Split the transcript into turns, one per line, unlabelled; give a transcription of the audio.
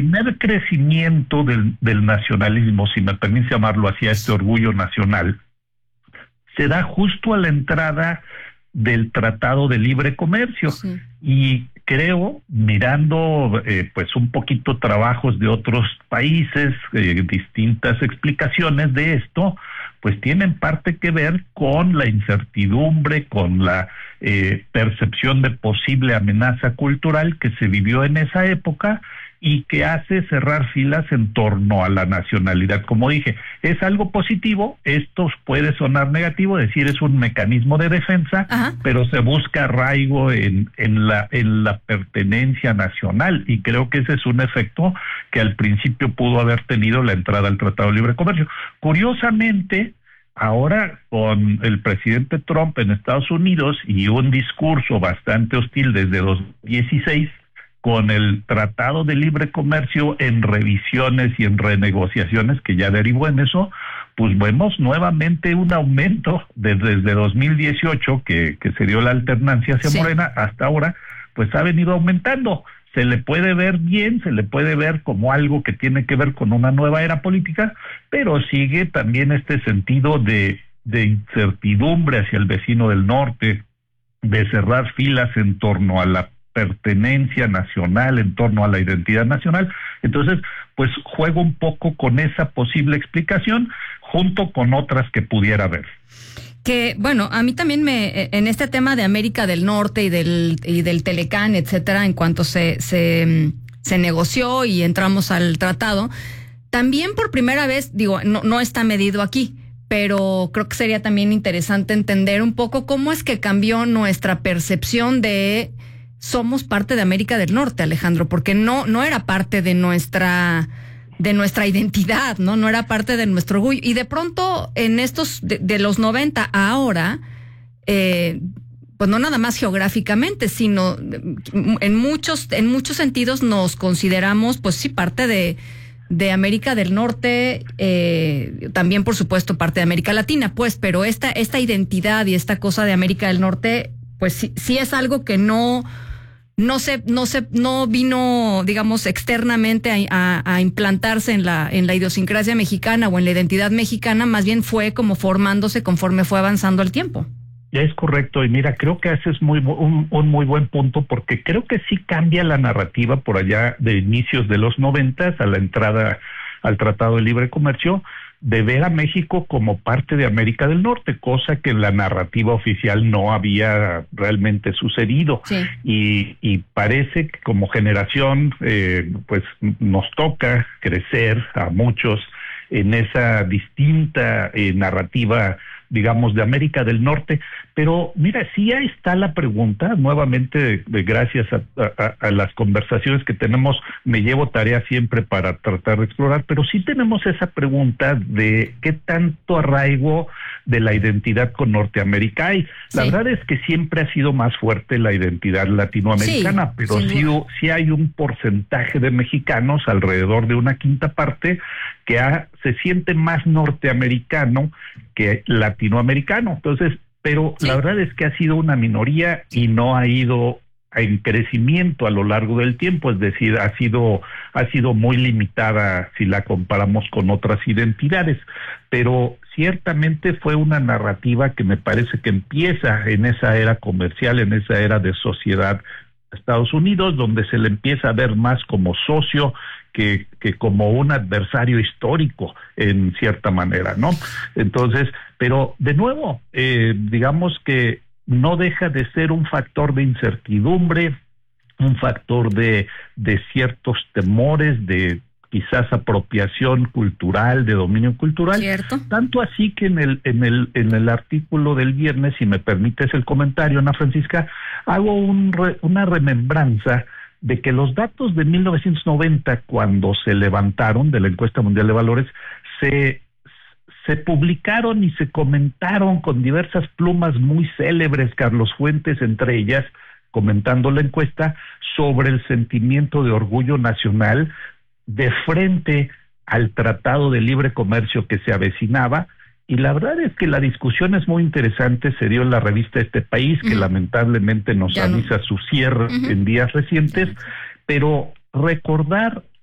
primer crecimiento del nacionalismo, si me permite llamarlo así, a este orgullo nacional, se da justo a la entrada del Tratado de Libre Comercio. Sí. Y creo, mirando pues un poquito trabajos de otros países, distintas explicaciones de esto, pues tienen parte que ver con la incertidumbre, con la percepción de posible amenaza cultural que se vivió en esa época y que hace cerrar filas en torno a la nacionalidad. Como dije, es algo positivo, esto puede sonar negativo, decir es un mecanismo de defensa, ajá, pero se busca arraigo en la pertenencia nacional, y creo que ese es un efecto que al principio pudo haber tenido la entrada al Tratado de Libre Comercio. Curiosamente, ahora con el presidente Trump en Estados Unidos y un discurso bastante hostil desde 2016, con el Tratado de Libre Comercio en revisiones y en renegociaciones que ya derivó en eso, pues vemos nuevamente un aumento desde 2018 que se dio la alternancia hacia Morena hasta ahora, pues ha venido aumentando. Se le puede ver bien, se le puede ver como algo que tiene que ver con una nueva era política, pero sigue también este sentido de incertidumbre hacia el vecino del norte, de cerrar filas en torno a la pertenencia nacional, en torno a la identidad nacional. Entonces, pues juego un poco con esa posible explicación, junto con otras que pudiera haber.
Que, bueno, a mí también en este tema de América del Norte y del Telecán, etcétera, en cuanto se negoció y entramos al tratado, también por primera vez, digo, no está medido aquí, pero creo que sería también interesante entender un poco cómo es que cambió nuestra percepción de somos parte de América del Norte, Alejandro, porque no era parte de nuestra identidad, no era parte de nuestro orgullo. Y de pronto, en estos de los 90 a ahora, pues no nada más geográficamente, sino en muchos sentidos nos consideramos, pues sí, parte de América del Norte, también por supuesto parte de América Latina, pues, pero esta identidad y esta cosa de América del Norte, pues sí es algo que no vino, digamos, externamente a implantarse en la idiosincrasia mexicana o en la identidad mexicana, más bien fue como formándose conforme fue avanzando el tiempo.
Es correcto, y mira, creo que ese es un muy buen punto, porque creo que sí cambia la narrativa por allá de inicios de los 90 a la entrada al Tratado de Libre Comercio, de ver a México como parte de América del Norte, cosa que en la narrativa oficial no había realmente sucedido. Sí. Y parece que como generación, pues nos toca crecer a muchos en esa distinta narrativa, digamos, de América del Norte. Pero mira, sí, ahí está la pregunta, nuevamente, gracias a las conversaciones que tenemos, me llevo tarea siempre para tratar de explorar, pero sí tenemos esa pregunta de qué tanto arraigo de la identidad con Norteamérica hay. La verdad es que siempre ha sido más fuerte la identidad latinoamericana, pero sí hay un porcentaje de mexicanos, alrededor de una quinta parte, que se siente más norteamericano que latinoamericano. Entonces, pero la verdad es que ha sido una minoría y no ha ido en crecimiento a lo largo del tiempo, es decir, ha sido muy limitada si la comparamos con otras identidades, pero ciertamente fue una narrativa que me parece que empieza en esa era comercial, en esa era de sociedad de Estados Unidos, donde se le empieza a ver más como socio que como un adversario histórico en cierta manera, ¿no? Entonces, pero de nuevo, digamos que no deja de ser un factor de incertidumbre, un factor de ciertos temores, de quizás apropiación cultural, de dominio cultural.
¿Cierto?
Tanto así que en el artículo del viernes, si me permites el comentario, Ana Francisca, hago una remembranza de que los datos de 1990, cuando se levantaron de la Encuesta Mundial de Valores, se publicaron y se comentaron con diversas plumas muy célebres, Carlos Fuentes entre ellas, comentando la encuesta sobre el sentimiento de orgullo nacional de frente al Tratado de Libre Comercio que se avecinaba. Y la verdad es que la discusión es muy interesante, se dio en la revista Este País, que lamentablemente nos avisa su cierre en días recientes, pero recordar